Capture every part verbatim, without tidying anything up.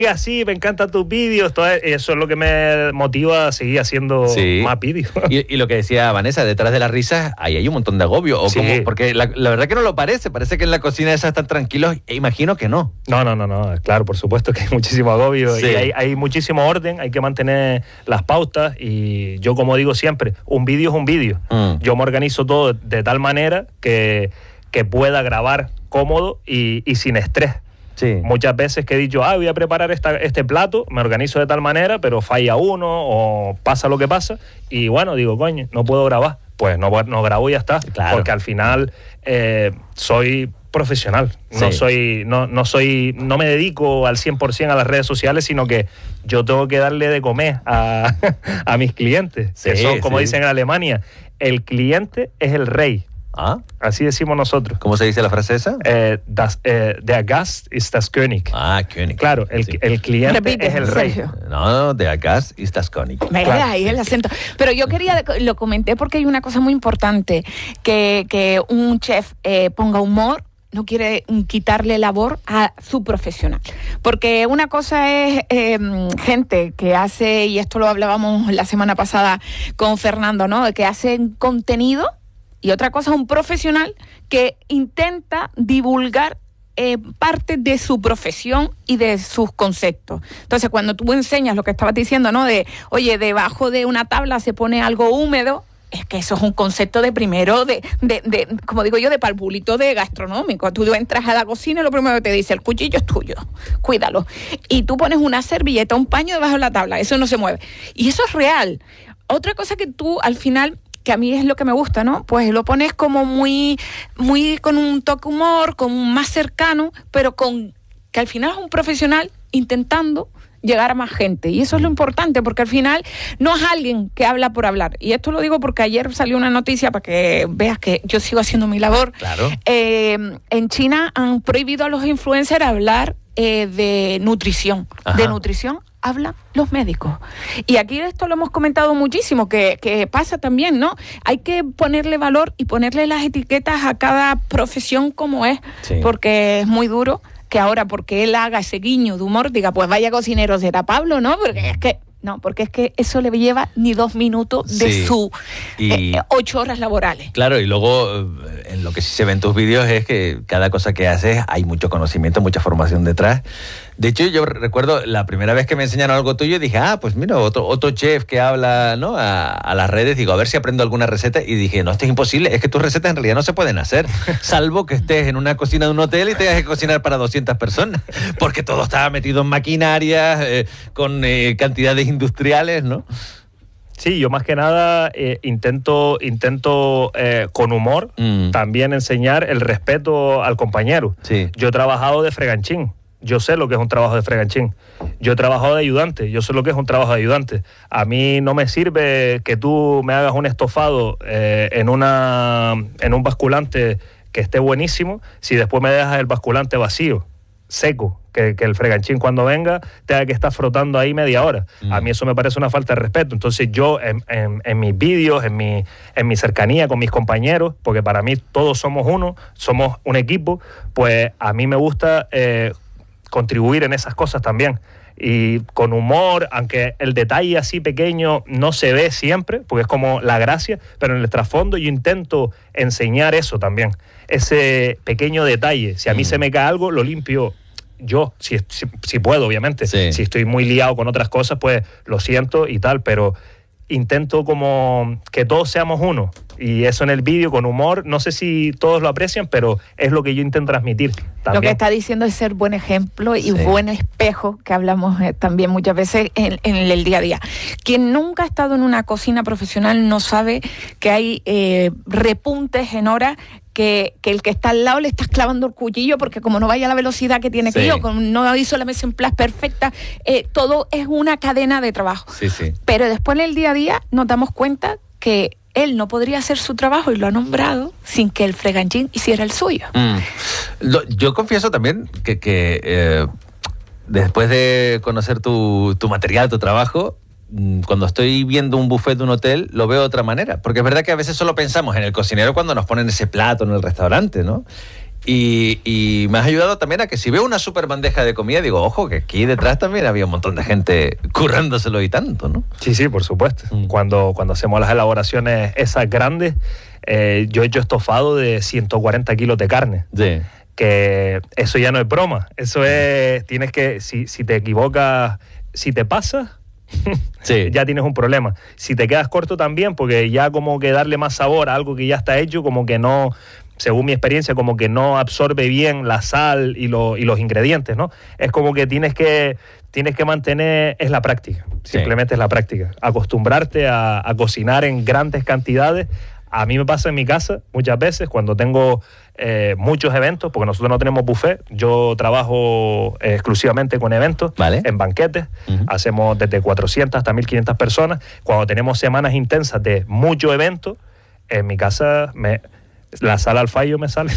así, me encantan tus vídeos, todo eso es lo que me motiva a seguir haciendo sí. más vídeos. Y, y lo que decía Vanessa, detrás de las risas, ahí hay un montón de agobio. O Sí. como, porque la, la verdad que no lo parece, parece que en la cocina esas están tranquilos, e imagino que no. No, no, no, no, claro, por supuesto que hay muchísimo agobio Sí. y hay, hay muchísimo orden, hay que mantener las pautas y yo, como digo siempre, un vídeo es un vídeo. Mm. Yo me organizo todo de tal manera que, que pueda grabar cómodo y, y sin estrés. Sí. Muchas veces que he dicho, ah, voy a preparar esta, este plato, me organizo de tal manera, pero falla uno o pasa lo que pasa y bueno, digo, coño, no puedo grabar. Pues no, no grabo y ya está, Claro. porque al final eh, soy profesional, no Sí. soy, no, no soy, no me dedico al cien por ciento a las redes sociales, sino que yo tengo que darle de comer a, a mis clientes, que Sí, son, como sí. dicen en Alemania, el cliente es el rey. ¿Ah? Así decimos nosotros. ¿Cómo se dice la frase esa? Eh, das, eh, der Gast ist das König. Ah, König. Claro, el, Sí. el cliente Repite, es el rey. Sergio. No, de acá estás König. Me Claro, ahí sí. el acento. Pero yo quería, lo comenté porque hay una cosa muy importante, que, que un chef eh, ponga humor no quiere mm, quitarle labor a su profesional. Porque una cosa es eh, gente que hace, y esto lo hablábamos la semana pasada con Fernando, ¿no? Que hacen contenido, y otra cosa es un profesional que intenta divulgar Eh, parte de su profesión y de sus conceptos. Entonces, cuando tú enseñas lo que estabas diciendo, ¿no? De, oye, debajo de una tabla se pone algo húmedo, es que eso es un concepto de primero, de, de, de como digo yo, de palpulito de gastronómico. Tú entras a la cocina y lo primero que te dice, el cuchillo es tuyo, cuídalo. Y tú pones una servilleta, un paño debajo de la tabla, eso no se mueve. Y eso es real. Otra cosa que tú, al final, que a mí es lo que me gusta, ¿no? Pues lo pones como muy, muy con un toque humor, con un más cercano, pero con que al final es un profesional intentando llegar a más gente. Y eso es lo importante, porque al final no es alguien que habla por hablar. Y esto lo digo porque ayer salió una noticia para que veas que yo sigo haciendo mi labor. Claro. Eh, en China han prohibido a los influencers hablar eh, de nutrición. Ajá. De nutrición hablan los médicos. Y aquí esto lo hemos comentado muchísimo, que, que pasa también, ¿no? Hay que ponerle valor y ponerle las etiquetas a cada profesión como es, Sí. porque es muy duro que ahora, porque él haga ese guiño de humor, diga, pues vaya cocinero será Pablo, ¿no? Porque es que, no, porque es que eso le lleva ni dos minutos de Sí. su Y- eh, ocho horas laborales. Claro, y luego eh, en lo que sí se ve en tus vídeos es que cada cosa que haces hay mucho conocimiento, mucha formación detrás. De hecho, yo recuerdo la primera vez que me enseñaron algo tuyo, dije, ah, pues mira, otro, otro chef que habla, ¿no? a, a las redes, digo, a ver si aprendo alguna receta. Y dije, no, esto es imposible, es que tus recetas en realidad no se pueden hacer, salvo que estés en una cocina de un hotel y tengas que cocinar para doscientas personas, porque todo está metido en maquinarias, eh, con eh, cantidades industriales, ¿no? Sí, yo más que nada eh, intento, intento eh, con humor Mm. también enseñar el respeto al compañero. Sí. Yo he trabajado de freganchín, yo sé lo que es un trabajo de freganchín. Yo he trabajado de ayudante, yo sé lo que es un trabajo de ayudante. A mí no me sirve que tú me hagas un estofado eh, en, una, en un basculante que esté buenísimo si después me dejas el basculante vacío, seco. Que, que el freganchín cuando venga tenga que estar frotando ahí media hora. Mm. A mí eso me parece una falta de respeto. Entonces yo en, en, en mis vídeos, en mi, en mi cercanía con mis compañeros, porque para mí todos somos uno, somos un equipo, pues a mí me gusta eh, contribuir en esas cosas también. Y con humor, aunque el detalle así pequeño no se ve siempre, porque es como la gracia, pero en el trasfondo yo intento enseñar eso también, ese pequeño detalle. Si a mí Mm. se me cae algo, lo limpio yo, si, si, si puedo, obviamente. Sí. Si estoy muy liado con otras cosas, pues lo siento y tal, pero intento como que todos seamos uno. Y eso en el vídeo, con humor, no sé si todos lo aprecian, pero es lo que yo intento transmitir también. Lo que está diciendo es ser buen ejemplo y Sí. buen espejo, que hablamos eh, también muchas veces en, en el día a día. Quien nunca ha estado en una cocina profesional no sabe que hay eh, repuntes en hora que, que el que está al lado le estás clavando el cuchillo porque como no vaya a la velocidad que tiene que Sí. ir, o como no hizo la mise en place perfecta, eh, todo es una cadena de trabajo. Sí, sí. Pero después en el día a día nos damos cuenta que él no podría hacer su trabajo, y lo ha nombrado, sin que el freganchín hiciera el suyo. Mm. Lo- yo confieso también que, que eh, después de conocer tu, tu material, tu trabajo, mm, cuando estoy viendo un buffet de un hotel, lo veo de otra manera. Porque es verdad que a veces solo pensamos en el cocinero cuando nos ponen ese plato en el restaurante, ¿no? Y, y me has ayudado también a que si veo una super bandeja de comida, digo, ojo, que aquí detrás también había un montón de gente currándoselo y tanto, ¿no? Sí, sí, por supuesto. Mm. Cuando, cuando hacemos las elaboraciones esas grandes, eh, yo he hecho estofado de ciento cuarenta kilos de carne. Sí. Que eso ya no es broma. Eso es, tienes que, si, si te equivocas, si te pasas, sí. ya tienes un problema. Si te quedas corto también, porque ya como que darle más sabor a algo que ya está hecho, como que no... según mi experiencia, como que no absorbe bien la sal y, lo, y los ingredientes, ¿no? Es como que tienes que, tienes que mantener, es la práctica, simplemente sí. es la práctica. Acostumbrarte a, a cocinar en grandes cantidades. A mí me pasa en mi casa muchas veces cuando tengo eh, muchos eventos, porque nosotros no tenemos buffet, yo trabajo eh, exclusivamente con eventos, vale. en banquetes, uh-huh. hacemos desde cuatrocientas hasta mil quinientas personas. Cuando tenemos semanas intensas de muchos eventos, en mi casa me... la sal al fallo me sale.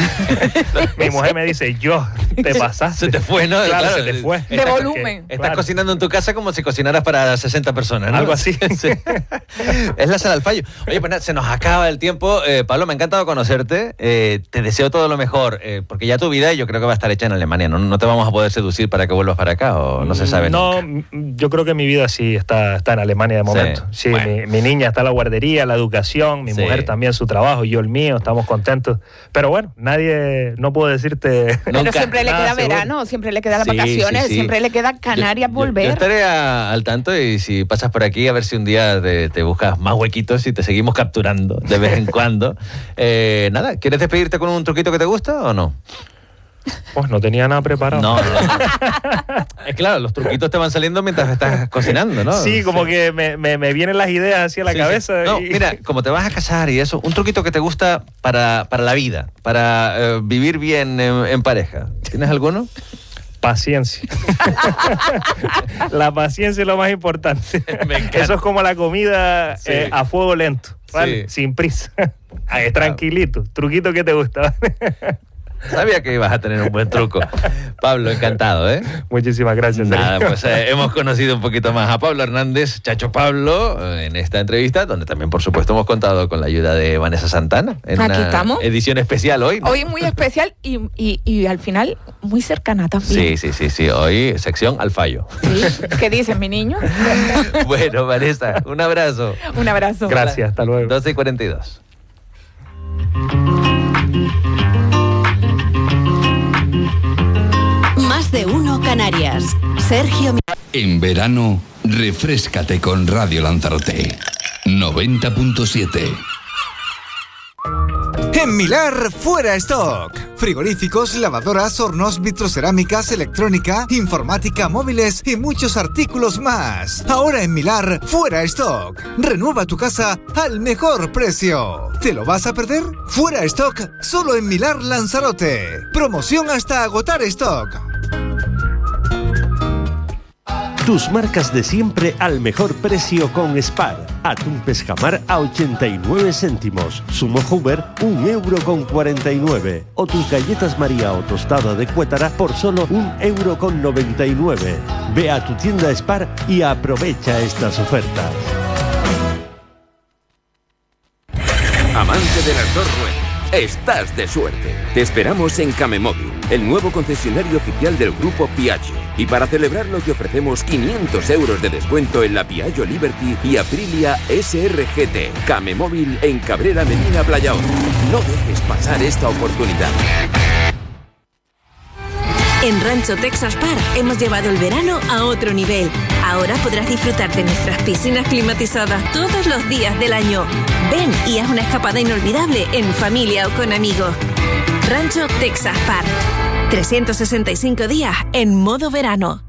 Mi mujer me dice, yo, te pasaste. Se te fue, ¿no? Claro, claro, se te fue. De Estás, volumen. Estás claro. cocinando en tu casa como si cocinaras para sesenta personas, ¿no? Algo así. Sí. Es la sal al fallo. Oye, pues nada, se nos acaba el tiempo. Eh, Pablo, me ha encantado conocerte. Eh, te deseo todo lo mejor, eh, porque ya tu vida yo creo que va a estar hecha en Alemania. ¿No? No te vamos a poder seducir para que vuelvas para acá, o no se sabe No, nunca. yo creo que mi vida sí está, está en Alemania de momento. Sí, sí bueno. mi, mi niña está en la guardería, la educación, mi sí. mujer también su trabajo, yo el mío, estamos contentos. Pero bueno, nadie, no puedo decirte... Pero nunca, siempre le queda verano, seguro. Siempre le quedan las sí, vacaciones, sí, sí. siempre le queda Canarias yo, volver. Yo, yo estaré a, al tanto y si pasas por aquí a ver si un día te, te buscas más huequitos y te seguimos capturando de vez en cuando. Eh, nada, ¿quieres despedirte con un truquito que te gusta o no? Pues no tenía nada preparado. No, no, no. Es claro, los truquitos te van saliendo mientras estás cocinando, ¿no? Sí, como sí. que me, me, me vienen las ideas hacia la sí, cabeza. Sí. No, y... mira, como te vas a casar y eso, un truquito que te gusta para, para la vida, para eh, vivir bien en, en pareja. ¿Tienes alguno? Paciencia. La paciencia es lo más importante. Eso es como la comida sí. eh, a fuego lento, ¿vale? Sí. Sin prisa. Ahí, tranquilito. Truquito que te gusta. Sabía que ibas a tener un buen truco. Pablo, encantado, ¿eh? Muchísimas gracias. Nada, pues eh, hemos conocido un poquito más a Pablo Hernández, Chacho Pablo, eh, en esta entrevista, donde también, por supuesto, hemos contado con la ayuda de Vanessa Santana. En Aquí una estamos. Edición especial hoy, ¿no? Hoy muy especial y, y, y al final muy cercana también. Sí, sí, sí, sí. Hoy sección al fallo. ¿Sí? ¿Qué dices, mi niño? Bueno, Vanessa, un abrazo. Un abrazo. Gracias, hasta luego. doce y cuarenta y dos. Más de uno Canarias. Sergio. En verano, refréscate con Radio Lanzarote. noventa punto siete. En Milar, fuera stock. Frigoríficos, lavadoras, hornos, vitrocerámicas, electrónica, informática, móviles y muchos artículos más. Ahora en Milar, fuera stock. Renueva tu casa al mejor precio. ¿Te lo vas a perder? Fuera stock, solo en Milar Lanzarote. Promoción hasta agotar stock. Tus marcas de siempre al mejor precio con Spar. Atún Pescamar a ochenta y nueve céntimos. Sumo Hoover, un euro con cuarenta y nueve. O tus galletas María o tostada de Cuétara por solo un euro con noventa y nueve. Ve a tu tienda Spar y aprovecha estas ofertas. Amante de las dos ruedas, estás de suerte. Te esperamos en Camemóvil, el nuevo concesionario oficial del grupo Piaggio. Y para celebrarlo te ofrecemos quinientos euros de descuento en la Piaggio Liberty y Aprilia S R G T. Camemóvil en Cabrera Medina Playa Honda. No dejes pasar esta oportunidad. En Rancho Texas Park hemos llevado el verano a otro nivel. Ahora podrás disfrutar de nuestras piscinas climatizadas todos los días del año. Ven y haz una escapada inolvidable en familia o con amigos. Rancho Texas Park. trescientos sesenta y cinco días en modo verano.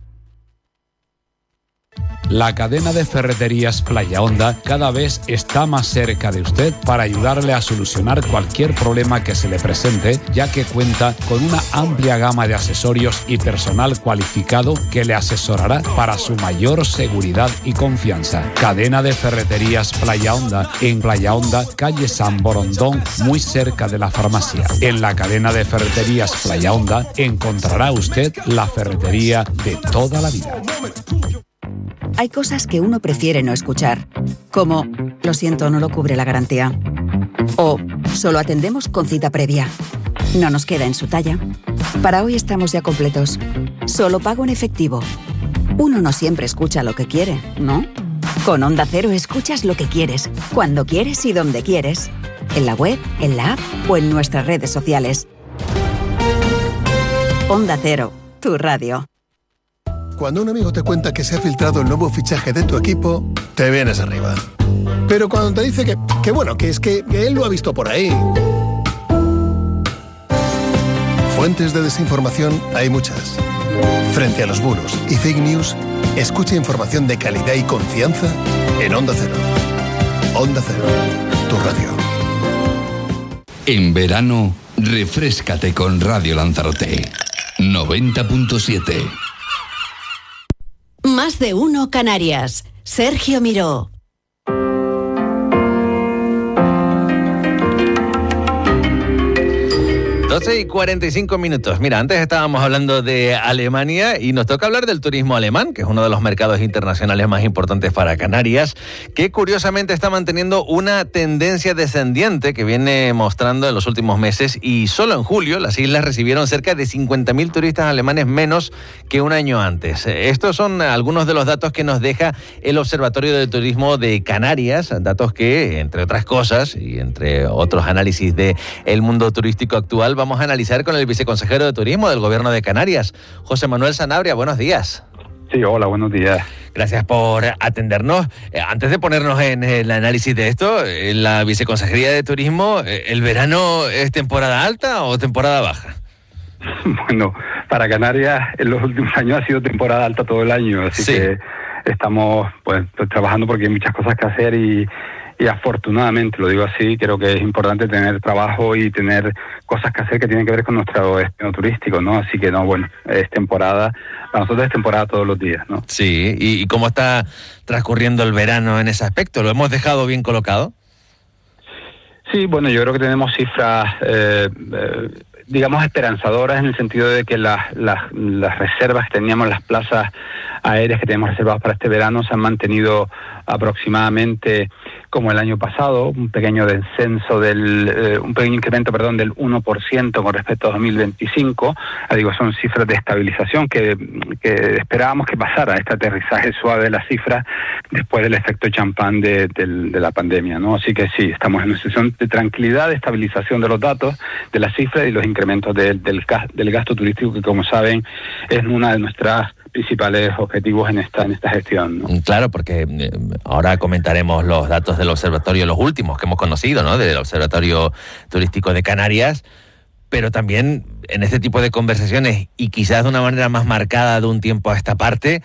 La cadena de ferreterías Playa Honda cada vez está más cerca de usted para ayudarle a solucionar cualquier problema que se le presente, ya que cuenta con una amplia gama de accesorios y personal cualificado que le asesorará para su mayor seguridad y confianza. Cadena de ferreterías Playa Honda, en Playa Honda, calle San Borondón, muy cerca de la farmacia. En la cadena de ferreterías Playa Honda encontrará usted la ferretería de toda la vida. Hay cosas que uno prefiere no escuchar, como lo siento, no lo cubre la garantía, o solo atendemos con cita previa. No nos queda en su talla. Para hoy estamos ya completos. Solo pago en efectivo. Uno no siempre escucha lo que quiere, ¿no? Con Onda Cero escuchas lo que quieres, cuando quieres y donde quieres. En la web, en la app o en nuestras redes sociales. Onda Cero, tu radio. Cuando un amigo te cuenta que se ha filtrado el nuevo fichaje de tu equipo, te vienes arriba. Pero cuando te dice que, que bueno, que es que, que él lo ha visto por ahí. Fuentes de desinformación hay muchas. Frente a los bulos y fake news, escucha información de calidad y confianza en Onda Cero. Onda Cero, tu radio. En verano, refréscate con Radio Lanzarote. noventa punto siete. Más de uno Canarias. Sergio Miró. doce y cuarenta y cinco minutos. Mira, antes estábamos hablando de Alemania y nos toca hablar del turismo alemán, que es uno de los mercados internacionales más importantes para Canarias, que curiosamente está manteniendo una tendencia descendiente que viene mostrando en los últimos meses, y solo en julio las islas recibieron cerca de cincuenta mil turistas alemanes menos que un año antes. Estos son algunos de los datos que nos deja el Observatorio de Turismo de Canarias, datos que, entre otras cosas, y entre otros análisis del mundo turístico actual, vamos a analizar con el viceconsejero de Turismo del Gobierno de Canarias, José Manuel Sanabria. Buenos días. Sí, hola, buenos días. Gracias por atendernos. Eh, antes de ponernos en el análisis de esto, en la Viceconsejería de Turismo, ¿el verano es temporada alta o temporada baja? Bueno, para Canarias en los últimos años ha sido temporada alta todo el año, así sí. que estamos pues, pues trabajando porque hay muchas cosas que hacer y Y afortunadamente, lo digo así, creo que es importante tener trabajo y tener cosas que hacer que tienen que ver con nuestro destino turístico, ¿no? Así que, no, bueno, es temporada, para nosotros es temporada todos los días, ¿no? Sí, ¿y, y cómo está transcurriendo el verano en ese aspecto? ¿Lo hemos dejado bien colocado? Sí, bueno, yo creo que tenemos cifras, eh, eh, digamos, esperanzadoras en el sentido de que las, las, las reservas que teníamos, las plazas aéreas que tenemos reservadas para este verano se han mantenido aproximadamente como el año pasado, un pequeño descenso del, eh, un pequeño incremento, perdón, del uno por ciento con respecto a dos mil veinticinco. Ah, digo, son cifras de estabilización que, que esperábamos que pasara, este aterrizaje suave de las cifras después del efecto champán de, de, de la pandemia, ¿no? Así que sí, estamos en una situación de tranquilidad, de estabilización de los datos, de las cifras y los incrementos de, del, del gasto turístico, que como saben es una de nuestras principales objetivos en esta en esta gestión, ¿no? Claro, porque eh, ahora comentaremos los datos del observatorio, los últimos que hemos conocido, ¿no? Del Observatorio Turístico de Canarias, pero también en este tipo de conversaciones, y quizás de una manera más marcada de un tiempo a esta parte,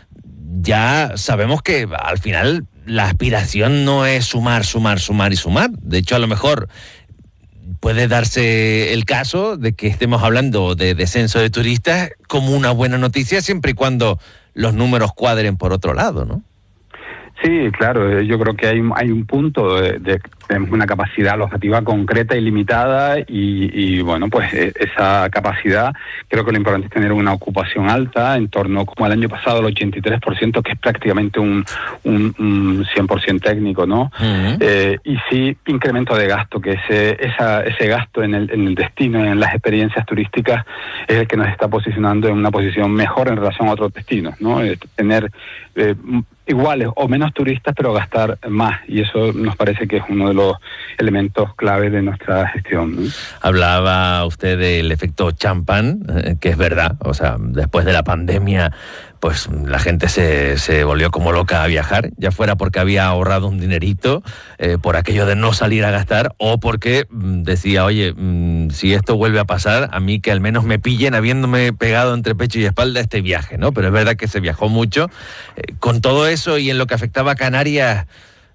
ya sabemos que al final la aspiración no es sumar, sumar, sumar y sumar. De hecho, a lo mejor puede darse el caso de que estemos hablando de descenso de turistas como una buena noticia, siempre y cuando los números cuadren por otro lado, ¿no? Sí, claro, yo creo que hay, hay un punto de, de tenemos una capacidad alojativa concreta y limitada y, y bueno, pues esa capacidad, creo que lo importante es tener una ocupación alta, en torno como el año pasado el ochenta y tres por ciento, que es prácticamente un, un, un cien por ciento técnico, ¿no? Uh-huh. Eh, y sí, incremento de gasto, que ese esa, ese gasto en el, en el destino, en las experiencias turísticas, es el que nos está posicionando en una posición mejor en relación a otros destinos, ¿no? Eh, tener eh, iguales o menos turistas, pero gastar más, y eso nos parece que es uno de los elementos clave de nuestra gestión, ¿no? Hablaba usted del efecto champán, eh, que es verdad, o sea, después de la pandemia, pues la gente se, se volvió como loca a viajar, ya fuera porque había ahorrado un dinerito, eh, por aquello de no salir a gastar, o porque mm, decía, oye, mm, si esto vuelve a pasar, a mí que al menos me pillen habiéndome pegado entre pecho y espalda este viaje, ¿no? Pero es verdad que se viajó mucho. Eh, con todo eso y en lo que afectaba a Canarias,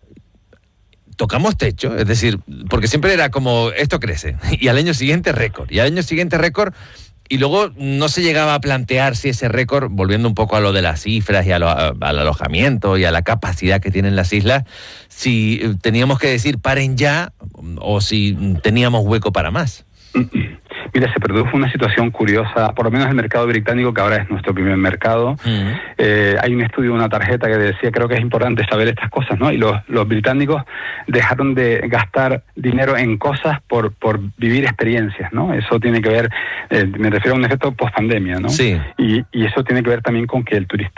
tocamos techo, es decir, porque siempre era como, esto crece, y al año siguiente récord, y al año siguiente récord, y luego no se llegaba a plantear si ese récord, volviendo un poco a lo de las cifras y a lo, a, al alojamiento y a la capacidad que tienen las islas, si teníamos que decir paren ya o si teníamos hueco para más. Mira, se produjo una situación curiosa, por lo menos el mercado británico, que ahora es nuestro primer mercado. Uh-huh. Eh, hay un estudio, una tarjeta que decía, creo que es importante saber estas cosas, ¿no? Y los, los británicos dejaron de gastar dinero en cosas por, por vivir experiencias, ¿no? Eso tiene que ver, eh, me refiero a un efecto post-pandemia, ¿no? Sí. Y, y eso tiene que ver también con que el turista